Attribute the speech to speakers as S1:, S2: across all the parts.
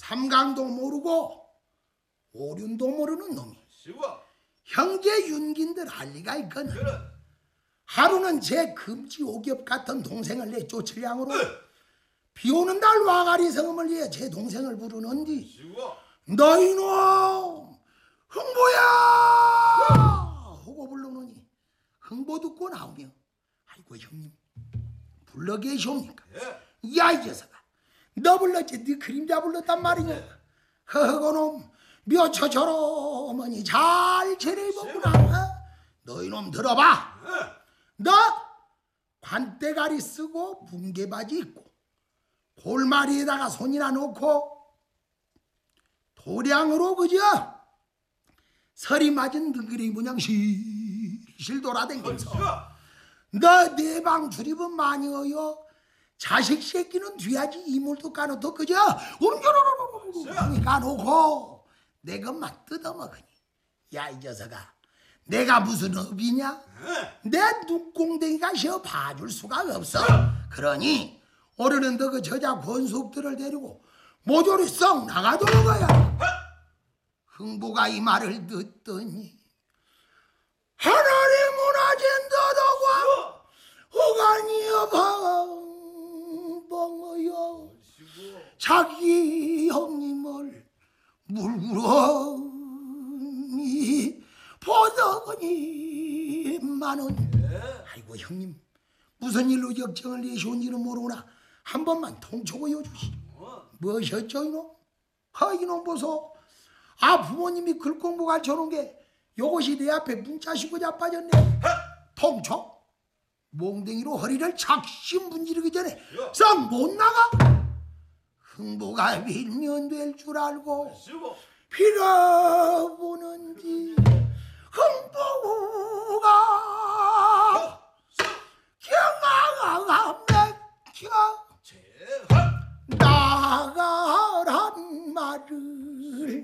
S1: 삼강도 모르고 오륜도 모르는 놈이
S2: 시고
S1: 형제 윤긴들 할 리가 있거든.
S2: 그래.
S1: 하루는 제 금지 오겹 같은 동생을 내 쫓으량으로 비오는 날 와가리 성음을 위해 제 동생을 부르는디
S2: 시고
S1: 너희놈 흥보야 하고 부르느니 흥보 듣고 나오며 아이고 형님 불러 계시옵니까?
S2: 예.
S1: 야 이 녀석아 너 불렀지 네 그림자 불렀단 말이냐. 허허고놈 묘처처럼 어머니 잘 차려입었구나. 너희놈 들어봐. 너 관대가리 쓰고 붕개바지 입고 골마리에다가 손이나 놓고 도량으로 그저 서리 맞은 등그리 문양 실실 돌아댕기면서 너 내 방 출입은 많이 어여 자식 새끼는 뒤야지 이물도 까놓고 그저 움주르르르르 까놓고 내 것만 뜯어먹으니 야 이 녀석아 내가 무슨 업이냐? 내 눈공댕이가 셔 봐줄 수가 없어. 그러니 오늘은 너 그 저자 권숙들을 데리고 모조리 썩 나가도록 거야. 흥부가 이 말을 듣더니 하늘이 무너진다더과 호간이여 방방어여 자기 형님을 물구러니 보더니만은 아이고 형님 무슨 일로 역정을 내시온지는 모르구나. 한 번만 통촉하여 주시오. 무엇이었죠 이놈? 이놈 보소. 부모님이 글공부 가르쳐놓은 게 요것이 내 앞에 문자시고 자빠졌네. 통촉? 몽댕이로 허리를 착심 분지르기 전에 썩 못 나가? 흥보가 빌면 될 줄 알고 빌어보는지 흥보가 경아가 맥혀 나가란 말을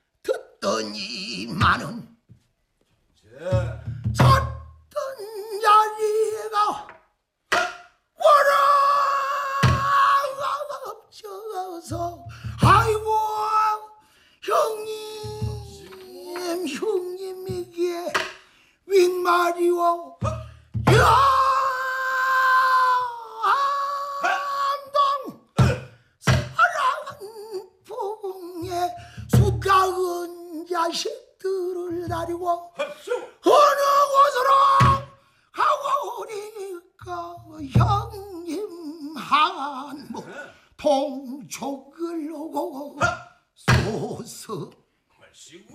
S1: 듣더니만은 섰던 자리가 워낙 엎쳐서 아이고 형님이기에 윗말이오 양동 사랑은 풍에 수가은 자식들을 다리고 어느 곳으로 가고 오니까 형님 한모 통촉을 오고 소서